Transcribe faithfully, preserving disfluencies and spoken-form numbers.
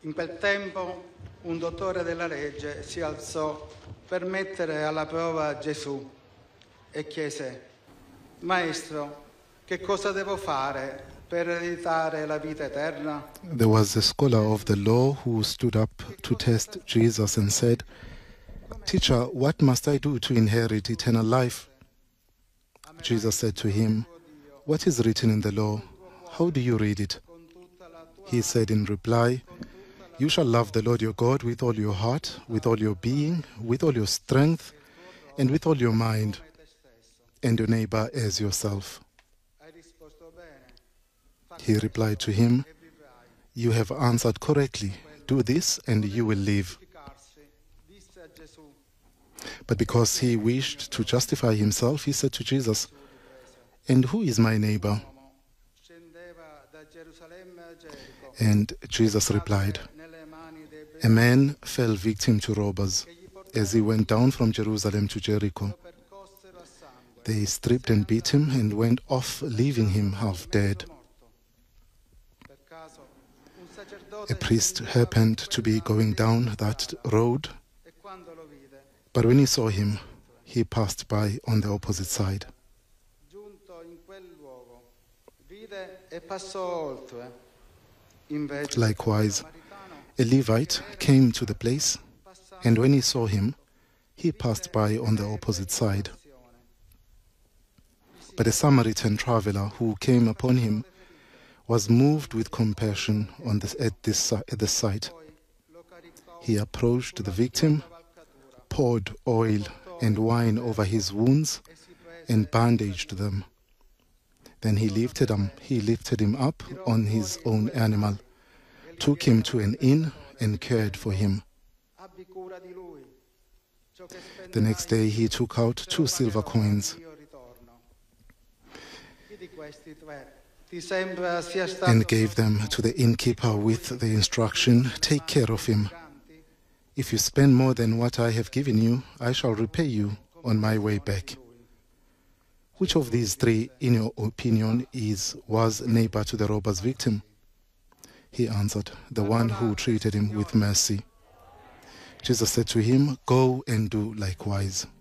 In quel tempo un dottore della legge si alzò per mettere alla prova Gesù e chiese: Maestro, che cosa devo fare per ereditare la vita eterna? There was a scholar of the law who stood up to test Jesus and said, Teacher, what must I do to inherit eternal life? Jesus said to him, What is written in the law? How do you read it? He said in reply, You shall love the Lord your God with all your heart, with all your being, with all your strength, and with all your mind, and your neighbor as yourself. He replied to him, You have answered correctly. Do this and you will live. But because he wished to justify himself, he said to Jesus, And who is my neighbor? And Jesus replied, A man fell victim to robbers as he went down from Jerusalem to Jericho. They stripped and beat him and went off, leaving him half dead. A priest happened to be going down that road, but when he saw him, he passed by on the opposite side. Likewise, a Levite came to the place, and when he saw him, he passed by on the opposite side. But a Samaritan traveler who came upon him was moved with compassion on this, at, this, at the sight. He approached the victim, poured oil and wine over his wounds, and bandaged them. Then he lifted him, he lifted him up on his own animal, took him to an inn, and cared for him. The next day he took out two silver coins and gave them to the innkeeper with the instruction, Take care of him. If you spend more than what I have given you, I shall repay you on my way back. Which of these three, in your opinion, is was neighbor to the robber's victim? He answered, The one who treated him with mercy. Jesus said to him, Go and do likewise.